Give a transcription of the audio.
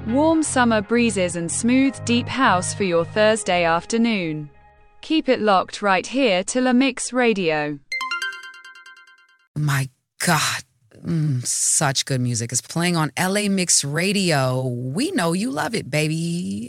Warm summer breezes and smooth, deep house for your Thursday afternoon. Keep it locked right here to La Mix Radio. My God, such good music is playing on LA Mix Radio. We know you love it, baby.